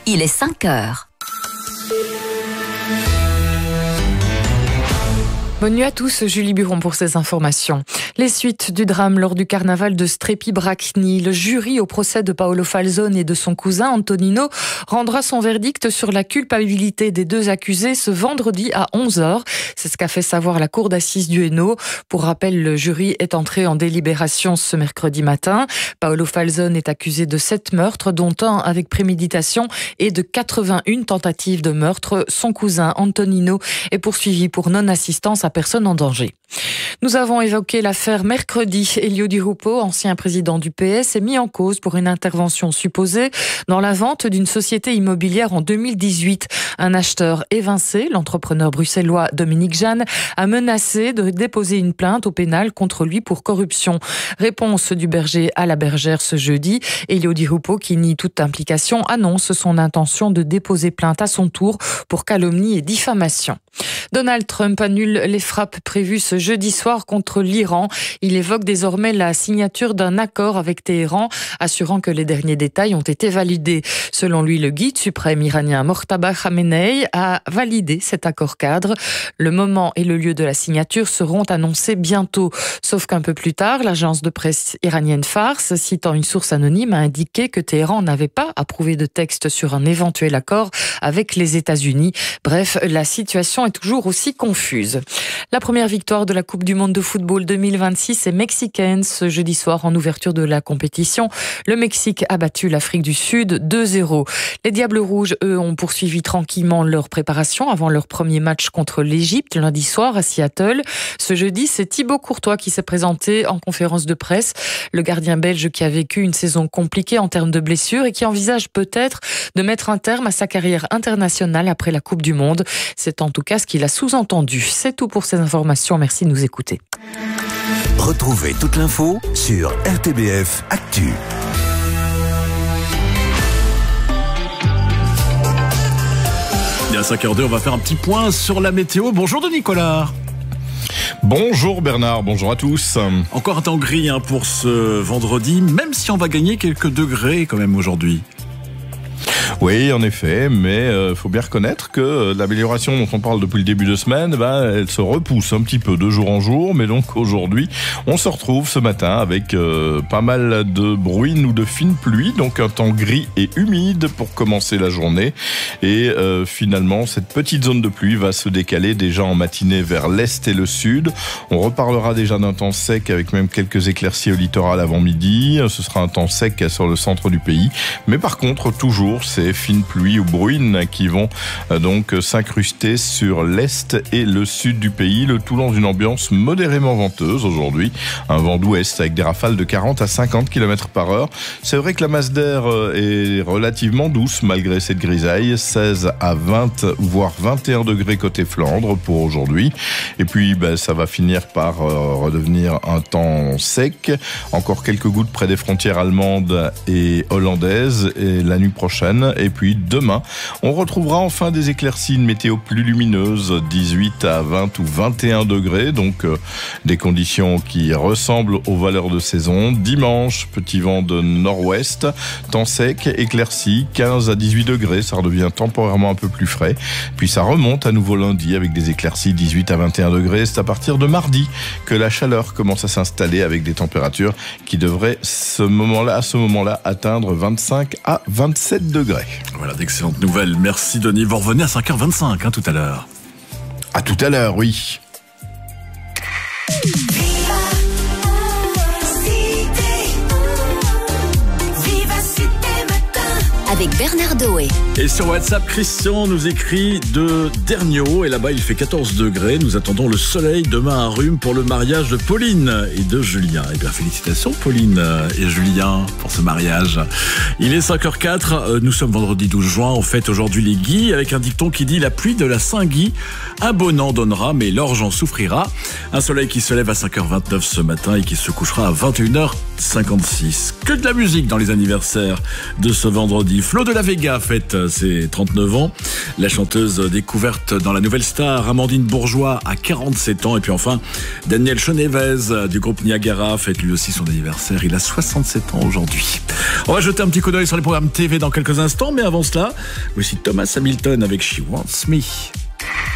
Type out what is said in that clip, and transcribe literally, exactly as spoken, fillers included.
il est cinq heures. Bonne nuit à tous, Julie Buron pour ces informations. Les suites du drame lors du carnaval de Strepi-Bracni. Le jury au procès de Paolo Falzone et de son cousin Antonino rendra son verdict sur la culpabilité des deux accusés ce vendredi à onze heures. C'est ce qu'a fait savoir la cour d'assises du Hainaut. Pour rappel, le jury est entré en délibération ce mercredi matin. Paolo Falzone est accusé de sept meurtres, dont un avec préméditation, et de quatre-vingt-une tentatives de meurtre. Son cousin Antonino est poursuivi pour non-assistance à personne en danger. Nous avons évoqué l'affaire mercredi. Elio Di Rupo, ancien président du P S, est mis en cause pour une intervention supposée dans la vente d'une société immobilière en deux mille dix-huit. Un acheteur évincé, l'entrepreneur bruxellois Dominique Jeanne, a menacé de déposer une plainte au pénal contre lui pour corruption. Réponse du berger à la bergère ce jeudi. Elio Di Rupo, qui nie toute implication, annonce son intention de déposer plainte à son tour pour calomnie et diffamation. Donald Trump annule les frappes prévues ce jeudi soir contre l'Iran. Il évoque désormais la signature d'un accord avec Téhéran, assurant que les derniers détails ont été validés. Selon lui, le guide suprême iranien Mojtaba Khamenei a validé cet accord cadre. Le moment et le lieu de la signature seront annoncés bientôt. Sauf qu'un peu plus tard, l'agence de presse iranienne Fars, citant une source anonyme, a indiqué que Téhéran n'avait pas approuvé de texte sur un éventuel accord avec les États-Unis. Bref, la situation est toujours aussi confuse. La première victoire de la Coupe du Monde de football deux mille vingt-six est mexicaine. Ce jeudi soir, en ouverture de la compétition, le Mexique a battu l'Afrique du Sud deux zéro. Les Diables Rouges, eux, ont poursuivi tranquillement leur préparation avant leur premier match contre l'Égypte lundi soir à Seattle. Ce jeudi, c'est Thibaut Courtois qui s'est présenté en conférence de presse. Le gardien belge qui a vécu une saison compliquée en termes de blessures et qui envisage peut-être de mettre un terme à sa carrière internationale après la Coupe du Monde. C'est en tout cas ce qu'il a sous-entendu. C'est tout pour ces informations. Merci de nous écouter. Retrouvez toute l'info sur R T B F Actu. Et à cinq heures deux, on va faire un petit point sur la météo. Bonjour de Nicolas. Bonjour Bernard, bonjour à tous. Encore un temps gris hein, pour ce vendredi, même si on va gagner quelques degrés quand même aujourd'hui. Oui, en effet, mais il euh, faut bien reconnaître que l'amélioration dont on parle depuis le début de semaine, ben, elle se repousse un petit peu de jour en jour. Mais donc aujourd'hui, on se retrouve ce matin avec euh, pas mal de bruine ou de fine pluie, donc un temps gris et humide pour commencer la journée. Et euh, finalement, cette petite zone de pluie va se décaler déjà en matinée vers l'est et le sud. On reparlera déjà d'un temps sec avec même quelques éclaircies au littoral avant midi. Ce sera un temps sec sur le centre du pays. Mais par contre, toujours, ces fines pluies ou bruines qui vont euh, donc s'incruster sur l'est et le sud du pays, le tout dans une ambiance modérément venteuse aujourd'hui. Un vent d'ouest avec des rafales de quarante à cinquante kilomètres par heure. C'est vrai que la masse d'air est relativement douce malgré cette grisaille, seize à vingt voire vingt et un degrés côté Flandre pour aujourd'hui. Et puis ben, ça va finir par euh, redevenir un temps sec. Encore quelques gouttes près des frontières allemandes et hollandaises et la nuit prochaine. Et puis demain, on retrouvera enfin des éclaircies, une météo plus lumineuse, dix-huit à vingt ou vingt et un degrés, donc euh, des conditions qui ressemblent aux valeurs de saison. Dimanche, petit vent de nord-ouest, temps sec, éclaircie, quinze à dix-huit degrés, ça redevient temporairement un peu plus frais. Puis ça remonte à nouveau lundi avec des éclaircies, dix-huit à vingt et un degrés. C'est à partir de mardi que la chaleur commence à s'installer avec des températures qui devraient ce moment-là, à ce moment-là atteindre vingt-cinq à vingt-sept degrés. Voilà, d'excellentes nouvelles. Merci Denis. Vous revenez à cinq heures vingt-cinq hein, tout à l'heure. À tout à l'heure, oui. Avec Bernard Doé. Et sur WhatsApp, Christian nous écrit de Derniot. Et là-bas, il fait quatorze degrés. Nous attendons le soleil demain à Rhume pour le mariage de Pauline et de Julien. Eh bien, félicitations Pauline et Julien pour ce mariage. Il est cinq heures quatre. Nous sommes vendredi douze juin. On fête aujourd'hui les Guy avec un dicton qui dit « La pluie de la Saint-Guy, un bon an donnera, mais l'orge en souffrira ». Un soleil qui se lève à cinq heures vingt-neuf ce matin et qui se couchera à vingt et une heures cinquante-six. Que de la musique dans les anniversaires de ce vendredi. Flo de la Vega fête ses trente-neuf ans. La chanteuse découverte dans La Nouvelle Star, Amandine Bourgeois, a quarante-sept ans. Et puis enfin, Daniel Chenevez du groupe Niagara fête lui aussi son anniversaire. Il a soixante-sept ans aujourd'hui. On va jeter un petit coup d'œil sur les programmes T V dans quelques instants. Mais avant cela, voici Thomas Hamilton avec She Wants Me.